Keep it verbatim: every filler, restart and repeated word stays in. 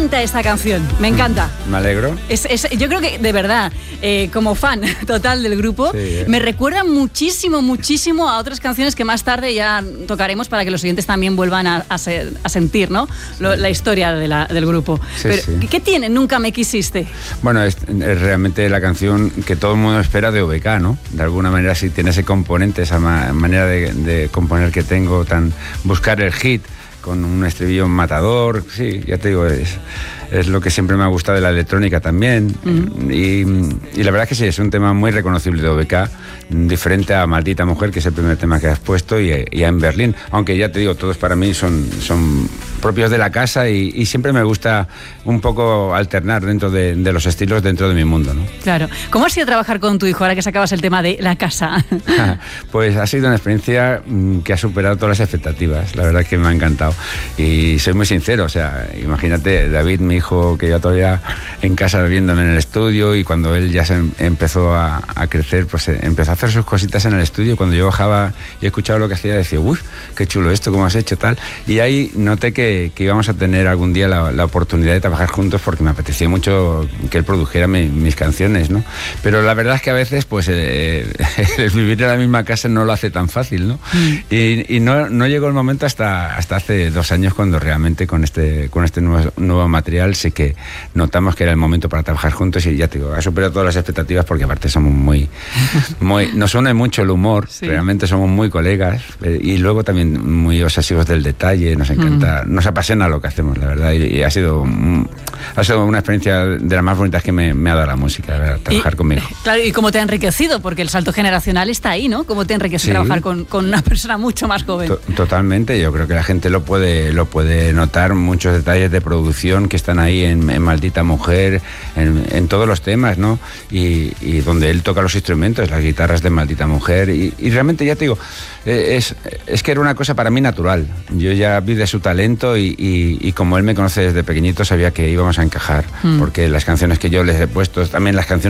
encanta esta canción, me encanta. Me alegro. Es, es, yo creo que, de verdad, eh, como fan total del grupo, sí, eh. me recuerda muchísimo, muchísimo a otras canciones que más tarde ya tocaremos para que los oyentes también vuelvan a, a, ser, a sentir, ¿no? Lo, la historia de la, del grupo. Sí, Pero, sí. ¿qué tiene Nunca me quisiste? Bueno, es, es realmente la canción que todo el mundo espera de O B K, ¿no? De alguna manera sí tiene ese componente, esa ma manera de, de componer que tengo, tan buscar el hit con un estribillo matador, sí, ya te digo, es, es lo que siempre me ha gustado de la electrónica también. Uh-huh. y, y la verdad es que sí, es un tema muy reconocible de O B K, diferente a Maldita Mujer, que es el primer tema que has puesto, y, y a En Berlín, aunque ya te digo, todos para mí son, son propios de la casa y, y siempre me gusta un poco alternar dentro de, de los estilos dentro de mi mundo, ¿no? Claro. ¿Cómo ha sido trabajar con tu hijo ahora que sacabas el tema de la casa? Pues ha sido una experiencia que ha superado todas las expectativas, la verdad es que me ha encantado. Y soy muy sincero, o sea, imagínate, David, mi hijo, que yo todavía en casa viéndome en el estudio, y cuando él ya se empezó a, a crecer, pues empezó a hacer sus cositas en el estudio. Cuando yo bajaba y escuchaba lo que hacía, decía, uy, qué chulo esto, cómo has hecho, tal. Y ahí noté que, que íbamos a tener algún día la, la oportunidad de trabajar juntos, porque me apetecía mucho que él produjera mi, mis canciones, ¿no? Pero la verdad es que a veces, pues, eh, el vivir en la misma casa no lo hace tan fácil, ¿no? Mm. Y, y no, no llegó el momento hasta, hasta hace dos años, cuando realmente con este, con este nuevo, nuevo material sí que notamos que era el momento para trabajar juntos, y ya te digo, ha superado todas las expectativas, porque aparte somos muy, muy nos une mucho el humor, sí. Realmente somos muy colegas, y luego también muy obsesivos del detalle, nos encanta, mm. nos apasiona lo que hacemos, la verdad, y, y ha sido ha sido una experiencia de las más bonitas que me, me ha dado la música, la verdad, trabajar y, conmigo. Claro, y cómo te ha enriquecido, porque el salto generacional está ahí, ¿no? Cómo te enriquece sí. trabajar con, con una persona mucho más joven. To totalmente, yo creo que la gente lo puede lo puede notar, muchos detalles de producción que están ahí en, en Maldita Mujer, en, en todos los temas, ¿no? Y, y donde él toca los instrumentos, las guitarras de Maldita Mujer, y, y realmente, ya te digo, es, es que era una cosa para mí natural. Yo ya vi de su talento, y, y, y como él me conoce desde pequeñito, sabía que íbamos a encajar, mm. porque las canciones que yo les he puesto, también las canciones